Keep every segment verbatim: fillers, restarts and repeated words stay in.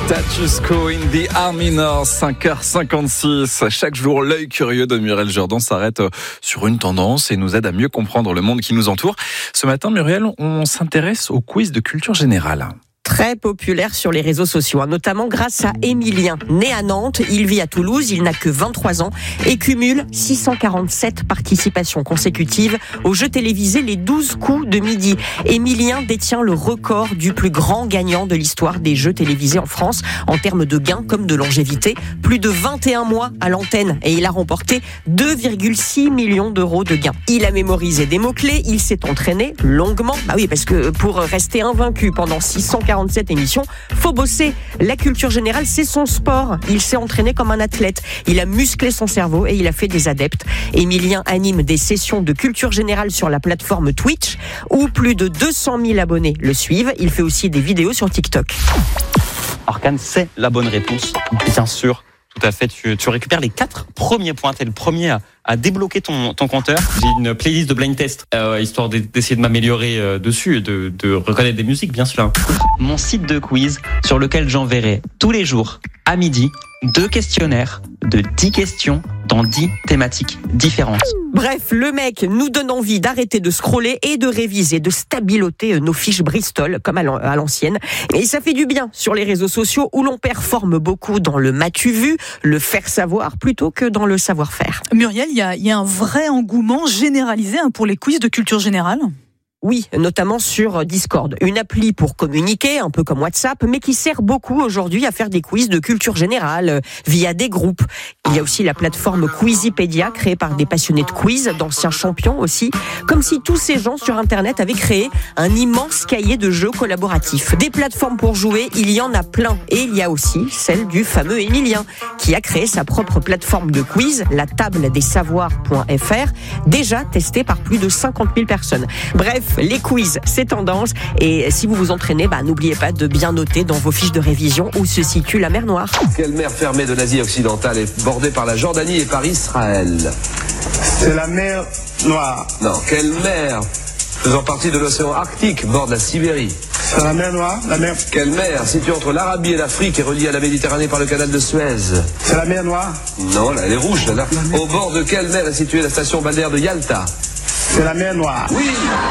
Status Quo in the A minor, cinq heures cinquante-six. Chaque jour, l'œil curieux de Muriel Jourdan s'arrête sur une tendance et nous aide à mieux comprendre le monde qui nous entoure. Ce matin, Muriel, on s'intéresse au quiz de culture générale. Très populaire sur les réseaux sociaux, notamment grâce à Émilien. Né à Nantes, il vit à Toulouse, il n'a que vingt-trois ans et cumule six cent quarante-sept participations consécutives aux jeux télévisés les douze coups de midi. Émilien détient le record du plus grand gagnant de l'histoire des jeux télévisés en France, en termes de gains comme de longévité. Plus de vingt et un mois à l'antenne et il a remporté deux virgule six millions d'euros de gains. Il a mémorisé des mots-clés, il s'est entraîné longuement. Bah oui, parce que pour rester invaincu pendant six cent quarante-sept émissions, faut bosser. La culture générale, c'est son sport. Il s'est entraîné comme un athlète. Il a musclé son cerveau et il a fait des adeptes. Émilien anime des sessions de culture générale sur la plateforme Twitch où plus de deux cent mille abonnés le suivent. Il fait aussi des vidéos sur TikTok. Orkane, c'est la bonne réponse, bien sûr. Tout à fait, tu, tu récupères les quatre premiers points. T'es le premier à, à débloquer ton, ton compteur. J'ai une playlist de blind test, euh, histoire d'essayer de m'améliorer euh, dessus et de, de reconnaître des musiques, bien sûr. Mon site de quiz sur lequel j'enverrai tous les jours, à midi, deux questionnaires de dix questions dans dix thématiques différentes. Bref, le mec nous donne envie d'arrêter de scroller et de réviser, de stabiloter nos fiches Bristol, comme à l'ancienne. Et ça fait du bien sur les réseaux sociaux où l'on performe beaucoup dans le m'as-tu vu, le faire savoir, plutôt que dans le savoir-faire. Muriel, il y a, y a un vrai engouement généralisé pour les quiz de culture générale ? Oui, notamment sur Discord. Une appli pour communiquer, un peu comme WhatsApp, mais qui sert beaucoup aujourd'hui à faire des quiz de culture générale via des groupes. Il y a aussi la plateforme Quizipédia, créée par des passionnés de quiz, d'anciens champions aussi. Comme si tous ces gens sur Internet avaient créé un immense cahier de jeux collaboratifs. Des plateformes pour jouer, il y en a plein. Et il y a aussi celle du fameux Émilien, qui a créé sa propre plateforme de quiz, la table des savoirs point f r, déjà testée par plus de cinquante mille personnes. Bref, les quiz, c'est tendance. Et si vous vous entraînez, bah, n'oubliez pas de bien noter dans vos fiches de révision où se situe la mer Noire. Quelle mer fermée de l'Asie occidentale est bordée par la Jordanie et par Israël? C'est la mer Noire. Non, quelle mer faisant partie de l'océan Arctique borde la Sibérie? C'est la mer Noire, la mer... Quelle mer située entre l'Arabie et l'Afrique et reliée à la Méditerranée par le canal de Suez? C'est la mer Noire. Non, là, elle est rouge, là. Au bord de quelle mer est située la station balnéaire de Yalta? C'est la mer Noire. Oui.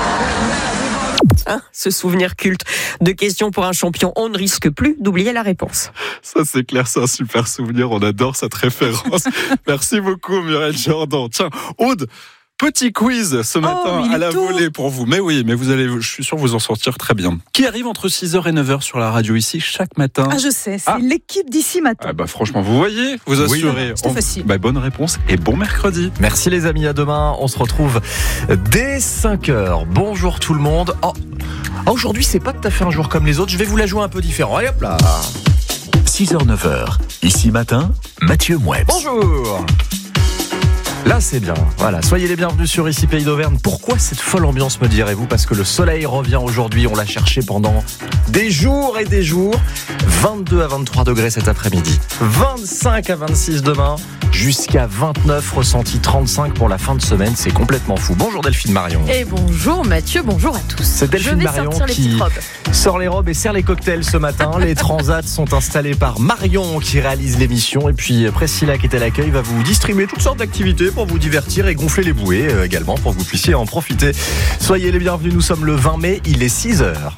Hein, ce souvenir culte de questions pour un champion, on ne risque plus d'oublier la réponse. Ça c'est clair, c'est un super souvenir, on adore cette référence. Merci beaucoup Muriel Jourdan. Tiens, Aude, petit quiz ce matin oh, à la tôt. volée pour vous. Mais oui, mais vous allez, je suis sûr vous en sortir très bien. Qui arrive entre six heures et neuf heures sur la radio ici chaque matin? Ah je sais, c'est ah. l'équipe d'ici matin. Ah bah franchement, vous voyez, vous assurez. Oui, c'était On... facile. Bah, bonne réponse et bon mercredi. Merci les amis, à demain. On se retrouve dès cinq heures. Bonjour tout le monde. Oh. Ah, aujourd'hui, c'est pas tout à fait un jour comme les autres. Je vais vous la jouer un peu différent. Allez hop là. six heures neuf heures. Ici matin, Mathieu Mouebs. Bonjour. Là, c'est bien. Voilà. Soyez les bienvenus sur Ici Pays d'Auvergne. Pourquoi cette folle ambiance, me direz-vous? Parce que le soleil revient aujourd'hui. On l'a cherché pendant des jours et des jours. vingt-deux à vingt-trois degrés cet après-midi. vingt-cinq à vingt-six demain. Jusqu'à vingt-neuf, ressenti trente-cinq pour la fin de semaine. C'est complètement fou. Bonjour Delphine Marion. Et bonjour Mathieu, bonjour à tous. C'est Delphine Marion qui sort les robes et sert les cocktails ce matin. Les transats sont installés par Marion qui réalise l'émission. Et puis Priscilla qui est à l'accueil va vous distribuer toutes sortes d'activités pour vous divertir et gonfler les bouées euh, également pour que vous puissiez en profiter. Soyez les bienvenus, nous sommes le vingt mai, il est six heures.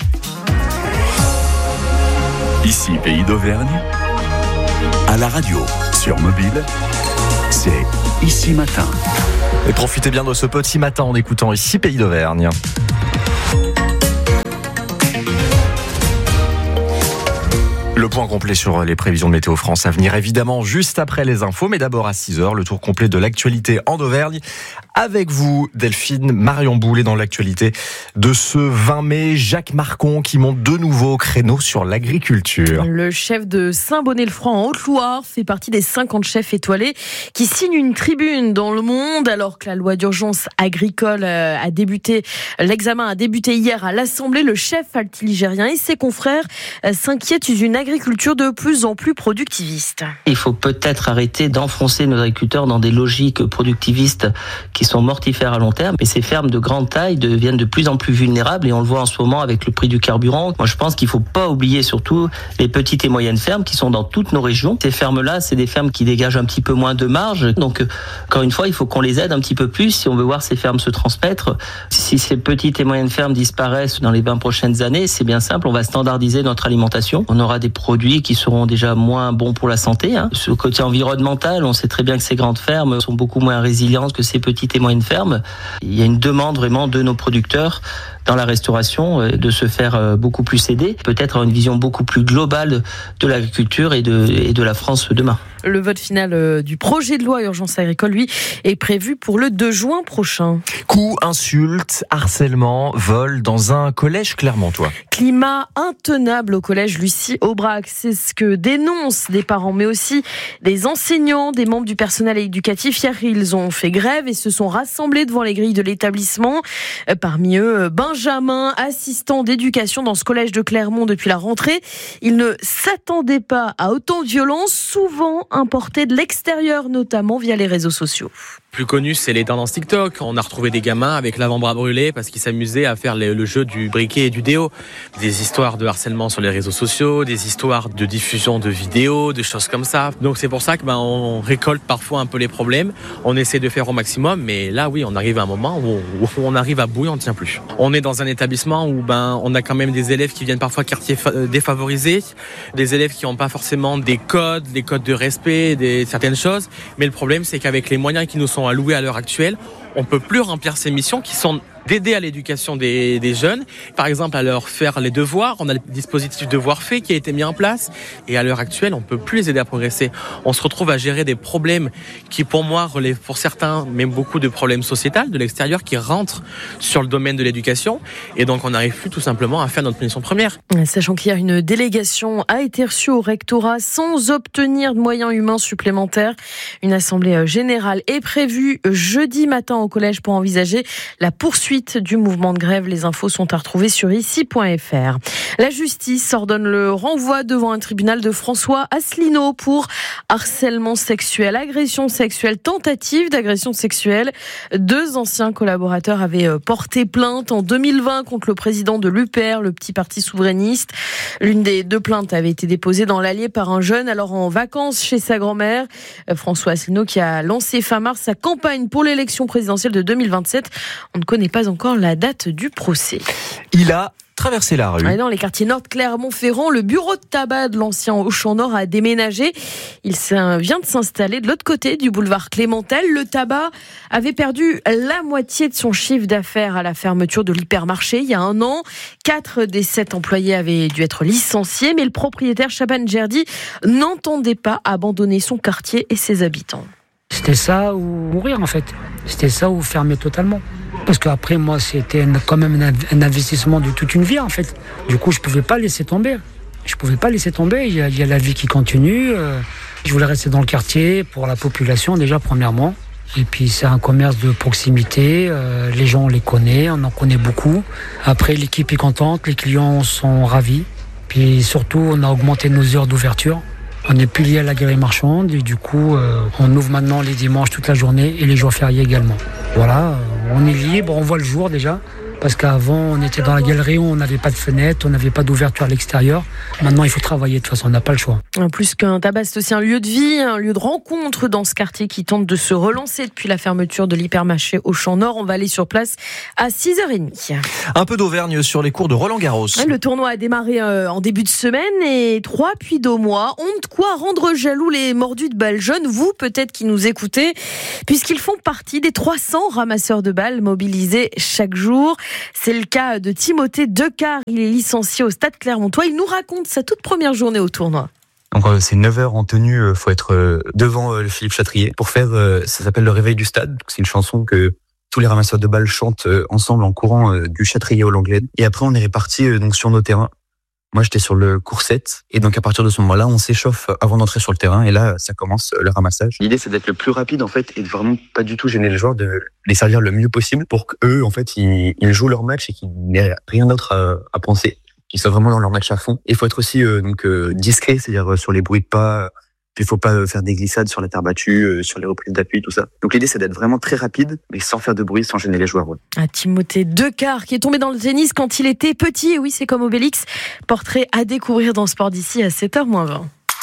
Ici Pays d'Auvergne, à la radio, sur mobile, c'est Ici Matin. Et profitez bien de ce petit matin en écoutant Ici Pays d'Auvergne. Le point complet sur les prévisions de Météo France à venir, évidemment, juste après les infos. Mais d'abord à six heures, le tour complet de l'actualité en Auvergne. Avec vous, Delphine, Marion Boulet dans l'actualité de ce vingt mai. Jacques Marcon qui monte de nouveau au créneau sur l'agriculture. Le chef de Saint-Bonnet-le-Franc en Haute-Loire fait partie des cinquante chefs étoilés qui signent une tribune dans Le Monde alors que la loi d'urgence agricole a débuté. L'examen a débuté hier à l'Assemblée. Le chef altiligérien et ses confrères s'inquiètent d'une agriculture agriculture de plus en plus productiviste. Il faut peut-être arrêter d'enfoncer nos agriculteurs dans des logiques productivistes qui sont mortifères à long terme. Et ces fermes de grande taille deviennent de plus en plus vulnérables et on le voit en ce moment avec le prix du carburant. Moi, je pense qu'il ne faut pas oublier surtout les petites et moyennes fermes qui sont dans toutes nos régions. Ces fermes-là, c'est des fermes qui dégagent un petit peu moins de marge. Donc, encore une fois, il faut qu'on les aide un petit peu plus si on veut voir ces fermes se transmettre. Si ces petites et moyennes fermes disparaissent dans les vingt prochaines années, c'est bien simple, on va standardiser notre alimentation. On aura des produits qui seront déjà moins bons pour la santé. Hein. Sur le côté environnemental, on sait très bien que ces grandes fermes sont beaucoup moins résilientes que ces petites et moyennes fermes. Il y a une demande vraiment de nos producteurs dans la restauration de se faire beaucoup plus aider, peut-être avoir une vision beaucoup plus globale de l'agriculture et de, et de la France demain. Le vote final du projet de loi urgence agricole, lui, est prévu pour le deux juin prochain. Coups, insultes, harcèlement, vol dans un collège clermontois. Climat intenable au collège Lucie Aubrac, c'est ce que dénoncent des parents, mais aussi des enseignants, des membres du personnel éducatif. Hier, ils ont fait grève et se sont rassemblés devant les grilles de l'établissement. Parmi eux, Benjamin, assistant d'éducation dans ce collège de Clermont depuis la rentrée. Il ne s'attendait pas à autant de violence, souvent importée de l'extérieur, notamment via les réseaux sociaux. Plus connu, c'est les tendances TikTok. On a retrouvé des gamins avec l'avant-bras brûlé parce qu'ils s'amusaient à faire le jeu du briquet et du déo. Des histoires de harcèlement sur les réseaux sociaux, des histoires de diffusion de vidéos, des choses comme ça. Donc c'est pour ça que ben on récolte parfois un peu les problèmes. On essaie de faire au maximum, mais là oui, on arrive à un moment où on, où on arrive à bout et on ne tient plus. On est dans un établissement où ben on a quand même des élèves qui viennent parfois de quartiers défavorisés, des élèves qui n'ont pas forcément des codes, des codes de respect, des certaines choses. Mais le problème, c'est qu'avec les moyens qui nous sont alloués à l'heure actuelle, on peut plus remplir ces missions qui sont d'aider à l'éducation des, des jeunes, par exemple à leur faire les devoirs. On a le dispositif devoir fait qui a été mis en place et à l'heure actuelle on peut plus les aider à progresser. On se retrouve à gérer des problèmes qui pour moi relèvent pour certains même beaucoup de problèmes sociétals de l'extérieur qui rentrent sur le domaine de l'éducation et donc on n'arrive plus tout simplement à faire notre mission première. Sachant qu'hier une délégation a été reçue au rectorat sans obtenir de moyens humains supplémentaires. Une assemblée générale est prévue jeudi matin au collège pour envisager la poursuite du mouvement de grève. Les infos sont à retrouver sur ici point f r. La justice ordonne le renvoi devant un tribunal de François Asselineau pour harcèlement sexuel, agression sexuelle, tentative d'agression sexuelle. Deux anciens collaborateurs avaient porté plainte en deux mille vingt contre le président de l'U P R, le petit parti souverainiste. L'une des deux plaintes avait été déposée dans l'Allier par un jeune alors en vacances chez sa grand-mère. François Asselineau qui a lancé fin mars sa campagne pour l'élection présidentielle de deux mille vingt-sept. On ne connaît pas encore la date du procès. Il a traversé la rue. Ah, dans les quartiers nord de Clermont-Ferrand, le bureau de tabac de l'ancien Auchan Nord a déménagé. Il vient de s'installer de l'autre côté du boulevard Clémentel. Le tabac avait perdu la moitié de son chiffre d'affaires à la fermeture de l'hypermarché il y a un an. Quatre des sept employés avaient dû être licenciés, mais le propriétaire Chaban Djerdi n'entendait pas abandonner son quartier et ses habitants. C'était ça ou mourir en fait. C'était ça ou fermer totalement. Parce qu'après, moi, c'était quand même un investissement de toute une vie, en fait. Du coup, je pouvais pas laisser tomber. Je pouvais pas laisser tomber. Il y a, il y a la vie qui continue. Je voulais rester dans le quartier pour la population, déjà, premièrement. Et puis, c'est un commerce de proximité. Les gens, on les connaît. On en connaît beaucoup. Après, l'équipe est contente. Les clients sont ravis. Puis, surtout, on a augmenté nos heures d'ouverture. On n'est plus lié à la galerie marchande. Et du coup, on ouvre maintenant les dimanches toute la journée et les jours fériés également. Voilà, on est libre, on voit le jour déjà. Parce qu'avant, on était dans la galerie où on n'avait pas de fenêtre, on n'avait pas d'ouverture à l'extérieur. Maintenant, il faut travailler, de toute façon, on n'a pas le choix. Plus qu'un tabac, c'est aussi un lieu de vie, un lieu de rencontre dans ce quartier qui tente de se relancer depuis la fermeture de l'hypermarché Auchan Nord. On va aller sur place à six heures trente. Un peu d'Auvergne sur les cours de Roland-Garros. Le tournoi a démarré en début de semaine et trois puis deux mois ont de quoi rendre jaloux les mordus de balles jeunes. Vous, peut-être qui nous écoutez, puisqu'ils font partie des trois cents ramasseurs de balles mobilisés chaque jour. C'est le cas de Timothée Decart, il est licencié au Stade Clermontois. Il nous raconte sa toute première journée au tournoi. Donc euh, c'est neuf heures en tenue, il faut être euh, devant euh, le Philippe Chatrier pour faire, euh, ça s'appelle le réveil du stade. C'est une chanson que tous les ramasseurs de balles chantent euh, ensemble en courant euh, du Chatrier au Langlais. Et après on est répartis euh, donc sur nos terrains. Moi j'étais sur le court sept et donc à partir de ce moment-là on s'échauffe avant d'entrer sur le terrain et là ça commence le ramassage. L'idée c'est d'être le plus rapide en fait et de vraiment pas du tout gêner les joueurs, de les servir le mieux possible pour qu'eux en fait ils, ils jouent leur match et qu'ils n'aient rien d'autre à, à penser. qui soient vraiment dans leur match à fond. Et il faut être aussi euh, donc euh, discret, c'est-à-dire euh, sur les bruits de pas. Il faut pas faire des glissades sur la terre battue, euh, sur les reprises d'appui, tout ça. Donc l'idée, c'est d'être vraiment très rapide, mais sans faire de bruit, sans gêner les joueurs. Ouais. Ah, Timothée Decart, qui est tombé dans le tennis quand il était petit. Et oui, c'est comme Obélix. Portrait à découvrir dans Sport d'ici à sept heures moins vingt.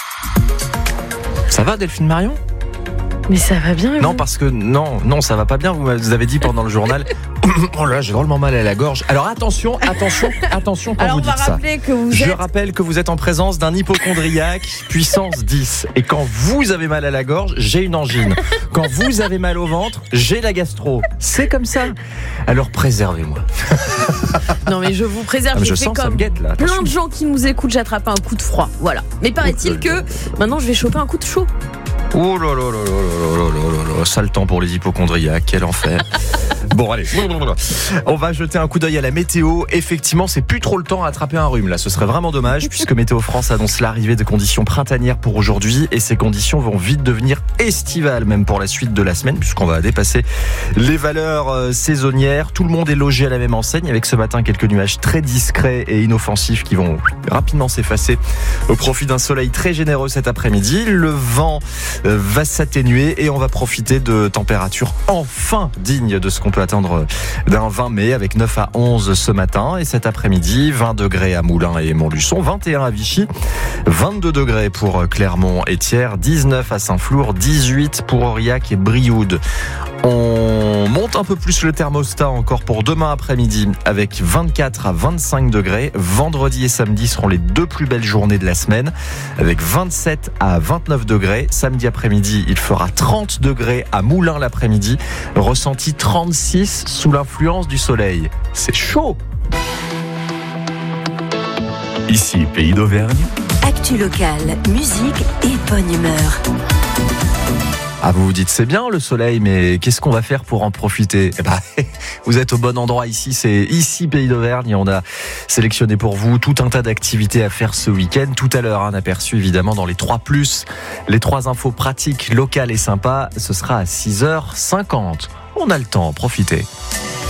Ça va, Delphine Marion ? Mais ça va bien. Non, parce que non, non, ça va pas bien. Vous avez dit pendant le journal. Oh là, j'ai drôlement mal à la gorge. Alors attention, attention, attention quand Alors vous dites ça. Alors on va rappeler que vous Je êtes... rappelle que vous êtes en présence d'un hypochondriaque puissance dix. Et quand vous avez mal à la gorge, j'ai une angine. Quand vous avez mal au ventre, j'ai la gastro. C'est comme ça. Alors préservez-moi. Non mais je vous préserve. Ah, je je fais sens, comme ça me guette, là. plein de gens qui nous écoutent, j'attrape un coup de froid. Voilà. Mais paraît-il que maintenant je vais choper un coup de chaud. Oh là là là là là là là là, sale temps pour les hypochondriaques, quel enfer. Bon allez, on va jeter un coup d'œil à la météo. Effectivement, c'est plus trop le temps à attraper un rhume là, ce serait vraiment dommage puisque Météo France annonce l'arrivée de conditions printanières pour aujourd'hui et ces conditions vont vite devenir estivales même pour la suite de la semaine puisqu'on va dépasser les valeurs euh, saisonnières. Tout le monde est logé à la même enseigne avec ce matin quelques nuages très discrets et inoffensifs qui vont rapidement s'effacer au profit d'un soleil très généreux cet après-midi. Le vent euh, va s'atténuer et on va profiter de températures enfin dignes de ce qu'on peut attendre d'un vingt mai avec neuf à onze ce matin et cet après-midi vingt degrés à Moulins et Montluçon, vingt et un à Vichy, vingt-deux degrés pour Clermont et Thiers, dix-neuf à Saint-Flour, dix-huit pour Aurillac et Brioude. On monte un peu plus le thermostat encore pour demain après-midi avec vingt-quatre à vingt-cinq degrés. Vendredi et samedi seront les deux plus belles journées de la semaine avec vingt-sept à vingt-neuf degrés. Samedi après-midi, il fera trente degrés à Moulins l'après-midi. Ressenti trente-six sous l'influence du soleil. C'est chaud. Ici, Pays d'Auvergne. Actu locale, musique et bonne humeur. Ah, vous vous dites c'est bien le soleil, mais qu'est-ce qu'on va faire pour en profiter ? Eh ben, vous êtes au bon endroit ici, c'est ici Pays d'Auvergne et on a sélectionné pour vous tout un tas d'activités à faire ce week-end. Tout à l'heure, un aperçu évidemment dans les trois plus, les trois infos pratiques, locales et sympas, ce sera à six heures cinquante. On a le temps, profitez.